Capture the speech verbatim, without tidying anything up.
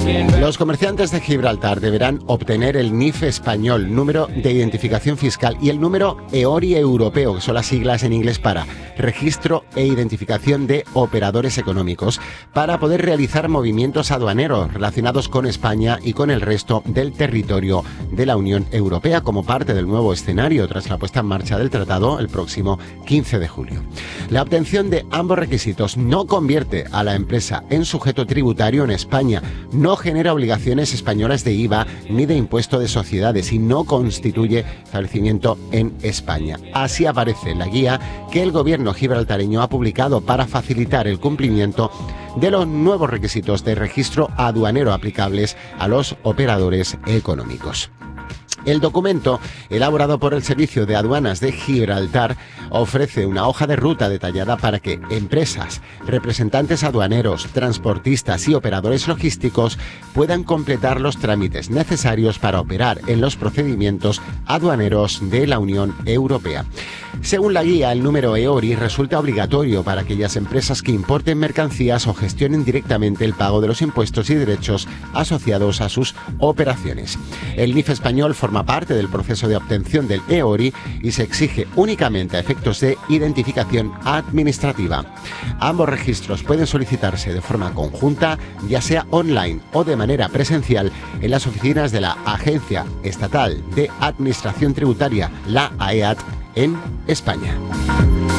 Los comerciantes de Gibraltar deberán obtener el N I F español, número de identificación fiscal, y el número E O R I europeo, que son las siglas en inglés para Registro e Identificación de Operadores Económicos, para poder realizar movimientos aduaneros relacionados con España y con el resto del territorio de la Unión Europea, como parte del nuevo escenario tras la puesta en marcha del tratado el próximo quince de julio. La obtención de ambos requisitos no convierte a la empresa en sujeto tributario en España, no genera obligaciones españolas de I V A ni de impuesto de sociedades y no constituye establecimiento en España. Así aparece en la guía que el gobierno gibraltareño ha publicado para facilitar el cumplimiento de los nuevos requisitos de registro aduanero aplicables a los operadores económicos. El documento, elaborado por el Servicio de Aduanas de Gibraltar, ofrece una hoja de ruta detallada para que empresas, representantes aduaneros, transportistas y operadores logísticos puedan completar los trámites necesarios para operar en los procedimientos aduaneros de la Unión Europea. Según la guía, el número E O R I resulta obligatorio para aquellas empresas que importen mercancías o gestionen directamente el pago de los impuestos y derechos asociados a sus operaciones. El N I F español forma parte del proceso de obtención del E O R I y se exige únicamente a efectos de identificación administrativa. Ambos registros pueden solicitarse de forma conjunta, ya sea online o de manera presencial, en las oficinas de la Agencia Estatal de Administración Tributaria, la A E A T, en España.